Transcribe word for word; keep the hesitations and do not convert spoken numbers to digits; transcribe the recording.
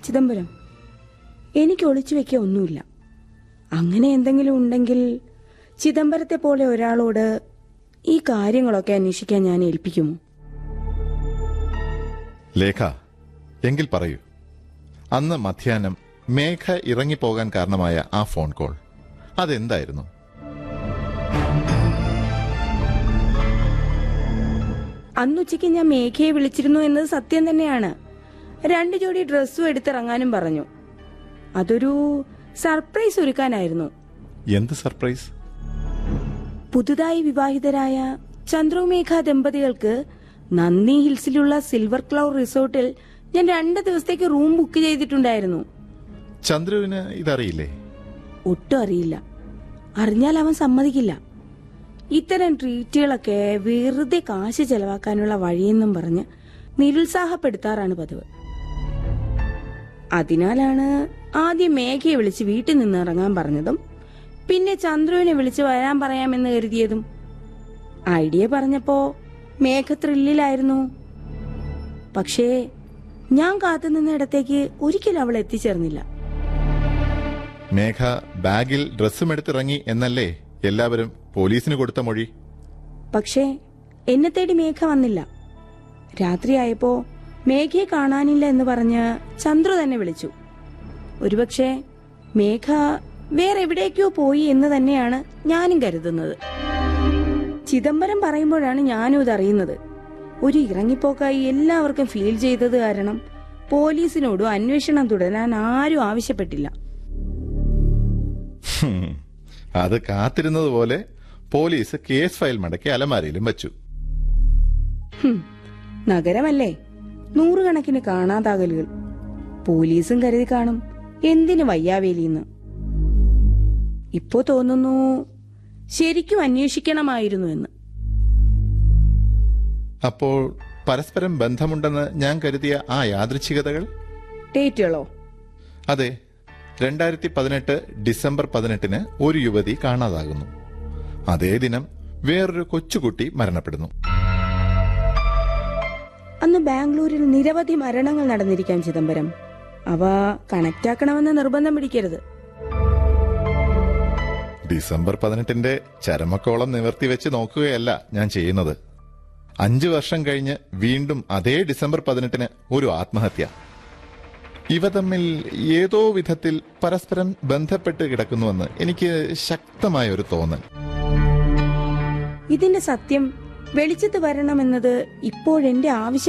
ചിദംബരം, എനിക്ക് ഒളിച്ചു വെക്കാൻ ഒന്നുമില്ല. അങ്ങനെ എന്തെങ്കിലും ഉണ്ടെങ്കിൽ ചിദംബരത്തെ പോലെ ഒരാളോട് ഈ കാര്യങ്ങളൊക്കെ അന്വേഷിക്കാൻ ഞാൻ ഏൽപ്പിക്കുമോ? ലേഖ, എങ്കിൽ പറയൂ, അന്ന് മധ്യാഹ്നം മേഘ ഇറങ്ങിപ്പോകാൻ കാരണമായ ആ ഫോൺ കോൾ അതെന്തായിരുന്നു? അന്നുച്ചയ്ക്ക് ഞാൻ മേഘയെ വിളിച്ചിരുന്നു എന്നത് സത്യം തന്നെയാണ്. രണ്ടു ജോഡി ഡ്രസ്സും എടുത്തിറങ്ങാനും പറഞ്ഞു. അതൊരു സർപ്രൈസ് ഒരുക്കാനായിരുന്നു. എന്ത് സർപ്രൈസ്? പുതുതായി വിവാഹിതരായ ചന്ദ്രുമേഘ ദമ്പതികൾക്ക് നന്ദി ഹിൽസിലുള്ള സിൽവർ ക്ലൗ റിസോർട്ടിൽ ഞാൻ രണ്ട് ദിവസത്തേക്ക് റൂം ബുക്ക് ചെയ്തിട്ടുണ്ടായിരുന്നു. ചന്ദ്രുവിന് ഇതറിയില്ലേ? ഒട്ടും അറിയില്ല. അറിഞ്ഞാൽ അവൻ സമ്മതിക്കില്ല. ഇത്തരം ട്രീറ്റുകളൊക്കെ വെറുതെ കാശ് ചെലവാക്കാനുള്ള വഴിയെന്നും പറഞ്ഞ് നിരുത്സാഹപ്പെടുത്താറാണ് പതിവ്. അതിനാലാണ് ആദ്യം മേഘയെ വിളിച്ച് വീട്ടിൽ നിന്ന് ഇറങ്ങാൻ പറഞ്ഞതും പിന്നെ ചന്ദ്രുവിനെ വിളിച്ച് വരാൻ പറയാമെന്ന് കരുതിയതും. ഐഡിയ പറഞ്ഞപ്പോ മേഘ ത്രില്ലിലായിരുന്നു. പക്ഷേ ഞാൻ കാത്തുനിന്ന ഇടത്തേക്ക് ഒരിക്കലും അവൾ എത്തിച്ചേർന്നില്ല. മേഘ ബാഗിൽ ഡ്രസ്സും എടുത്തിറങ്ങി എന്നല്ലേ എല്ലാവരും പോലീസിന് കൊടുത്ത മൊഴി? പക്ഷേ എന്നെ തേടി മേഘ വന്നില്ല. രാത്രിയായപ്പോ മേഘയെ കാണാനില്ല എന്ന് പറഞ്ഞ് ചന്ദ്രു തന്നെ വിളിച്ചു. ഒരുപക്ഷെ മേഘ വേറെ എവിടേക്കോ പോയി എന്ന് തന്നെയാണ് ഞാനും കരുതുന്നത്. ചിദംബരം പറയുമ്പോഴാണ് ഞാനും ഇതറിയുന്നത്. ഒരു ഇറങ്ങിപ്പോക്കായി എല്ലാവർക്കും ഫീൽ ചെയ്തത് കാരണം പോലീസിനോടും അന്വേഷണം തുടരാൻ ആരും ആവശ്യപ്പെട്ടില്ല. അത് കാത്തിരുന്നത് പോലെ പോലീസ് കേസ് ഫയൽ മടക്കി അലമാരയിലും വച്ചു. നഗരമല്ലേ, നൂറുകണക്കിന് കാണാതാകലുകൾ. പോലീസും കരുതി കാണും എന്തിന് വയ്യാവേലിന്ന്. ഇപ്പോ തോന്നുന്നു ശരിക്കും അന്വേഷിക്കണമായിരുന്നു എന്ന്. അപ്പോൾ പരസ്പരം ബന്ധമുണ്ടെന്ന് ഞാൻ കരുതിയ ആ യാദൃച്ഛികതകൾ? ഡേറ്റുകളോ? അതെ, രണ്ടായിരത്തി പതിനെട്ട് ഡിസംബർ പതിനെട്ടിന് ഒരു യുവതി കാണാതാകുന്നു. അതേ ദിനം വേറൊരു കൊച്ചുകുട്ടി മരണപ്പെടുന്നു. അന്ന് ബാംഗ്ലൂരിൽ നിരവധി മരണങ്ങൾ നടന്നിരിക്കാം ചിദംബരം. അവ കണക്റ്റാക്കണമെന്ന് നിർബന്ധം പിടിക്കരുത്. ഡിസംബർ പതിനെട്ടിന്റെ ചരമക്കോളം നിവർത്തി വെച്ച് നോക്കുകയല്ല ഞാൻ ചെയ്യുന്നത്. അഞ്ചു വർഷം കഴിഞ്ഞ് വീണ്ടും അതേ ഡിസംബർ പതിനെട്ടിന് ഒരു ആത്മഹത്യ. ഇവ തമ്മിൽ ഏതോ വിധത്തിൽ പരസ്പരം ബന്ധപ്പെട്ട് കിടക്കുന്നുവെന്ന് എനിക്ക് ശക്തമായ ഒരു തോന്നൽ. ഇതിന്റെ സത്യം വെളിച്ചത്ത് വരണമെന്നത് ഇപ്പോഴെന്റെ ആവശ്യം